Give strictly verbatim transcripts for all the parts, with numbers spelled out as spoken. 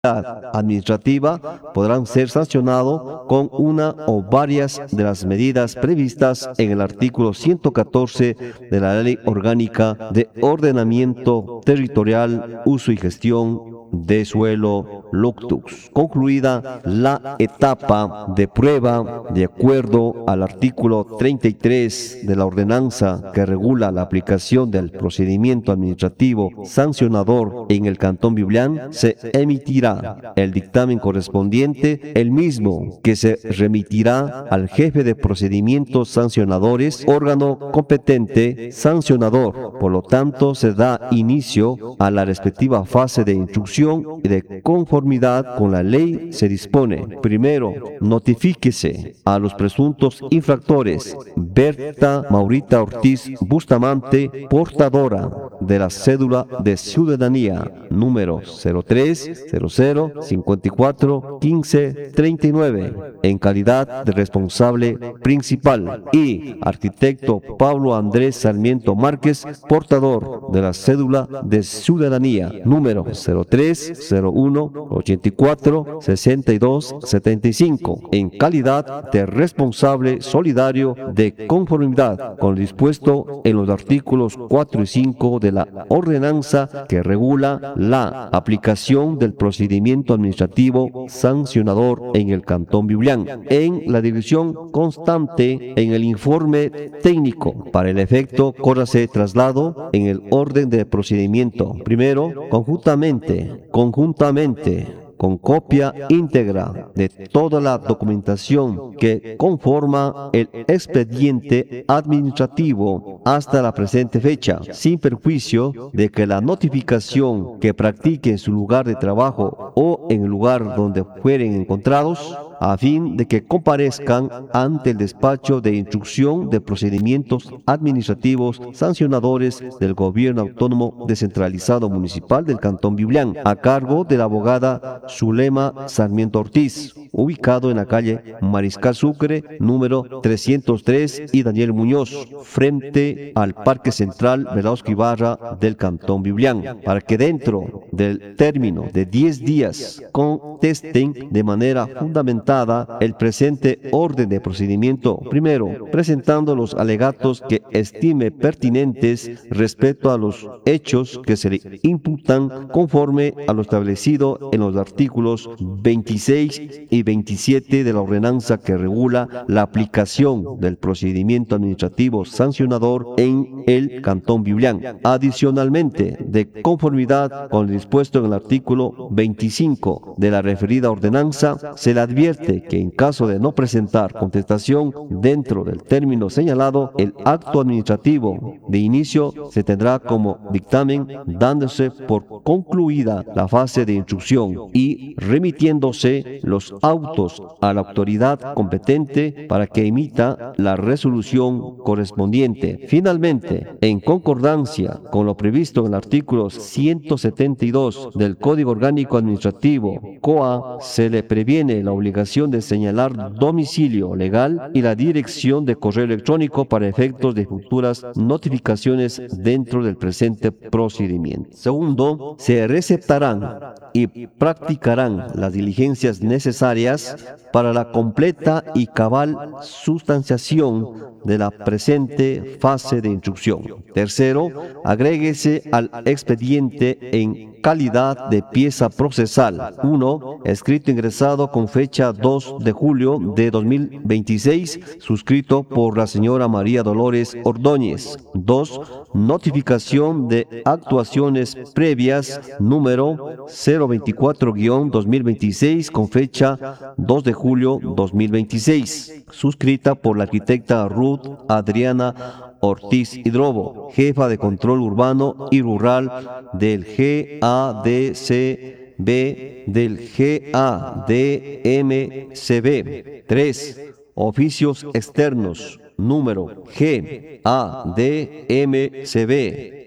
administrativa podrán ser sancionados con una o varias de las medidas previstas en el artículo ciento catorce de la Ley Orgánica de Ordenamiento Territorial, Uso y Gestión de Suelo LOCTUS. Concluida la etapa de prueba, de acuerdo al artículo treinta y tres de la ordenanza que regula la aplicación del procedimiento administrativo sancionador en el Cantón Biblián, se emitirá el dictamen correspondiente, el mismo que se remitirá al jefe de procedimientos sancionadores, órgano competente sancionador. Por lo tanto, se da inicio a la respectiva fase de instrucción y de conformidad con la ley. Se dispone: primero, notifíquese a los presuntos infractores Berta Maurita Ortiz Bustamante, portadora de la cédula de ciudadanía número cero tres cero cero cincuenta y cuatro quince treinta y nueve, en calidad de responsable principal, y arquitecto Pablo Andrés Sarmiento Márquez, portador de la cédula de ciudadanía número cero tres cero uno ochenta y cuatro sesenta y dos setenta y cinco, en calidad de responsable solidario de conformidad con lo dispuesto en los artículos cuatro y cinco de la ordenanza que regula la aplicación del procedimiento administrativo sancionador en el Cantón Biblián, en la dirección constante en el informe técnico. Para el efecto, córrase traslado en el orden de procedimiento. Primero, conjuntamente, conjuntamente, con copia íntegra de toda la documentación que conforma el expediente administrativo hasta la presente fecha, sin perjuicio de que la notificación que practique en su lugar de trabajo o en el lugar donde fueren encontrados, a fin de que comparezcan ante el despacho de instrucción de procedimientos administrativos sancionadores del Gobierno Autónomo Descentralizado Municipal del Cantón Biblián, a cargo de la abogada Zulema Sarmiento Ortiz, ubicado en la calle Mariscal Sucre, número trescientos tres, y Daniel Muñoz, frente al Parque Central Velasco Ibarra del Cantón Biblián, para que dentro del término de diez días contesten de manera fundamental el presente orden de procedimiento, primero, presentando los alegatos que estime pertinentes respecto a los hechos que se le imputan conforme a lo establecido en los artículos veintiséis y veintisiete de la ordenanza que regula la aplicación del procedimiento administrativo sancionador en el Cantón Biblián. Adicionalmente, de conformidad con lo dispuesto en el artículo veinticinco de la referida ordenanza, se le advierte que en caso de no presentar contestación dentro del término señalado, el acto administrativo de inicio se tendrá como dictamen, dándose por concluida la fase de instrucción y remitiéndose los autos a la autoridad competente para que emita la resolución correspondiente. Finalmente, en concordancia con lo previsto en el artículo ciento setenta y dos del Código Orgánico Administrativo, C O A, se le previene la obligación de señalar domicilio legal y la dirección de correo electrónico para efectos de futuras notificaciones dentro del presente procedimiento. Segundo, se receptarán y practicarán las diligencias necesarias para la completa y cabal sustanciación de la presente fase de instrucción. Tercero, agréguese al expediente en calidad de pieza procesal uno, escrito ingresado con fecha dos de julio de dos mil veintiséis, suscrito por la señora María Dolores Ordóñez. dos. Notificación de actuaciones previas número cero veinticuatro guión dos mil veintiséis con fecha dos de julio dos mil veintiséis, suscrita por la arquitecta Ruth Adriana Ortiz Hidrobo, jefa de control urbano y rural del G A D C B del G A D M C B. tres. Oficios externos número G A D M C B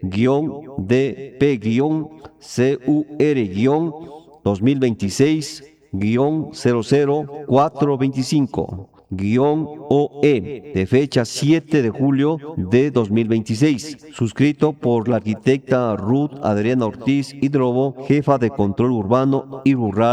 D P C U R dos mil veintiséis cero cero cuatro veinticinco O E, de fecha siete de julio de dos mil veintiséis, suscrito por la arquitecta Ruth Adriana Ortiz Hidrobo, jefa de Control Urbano y Rural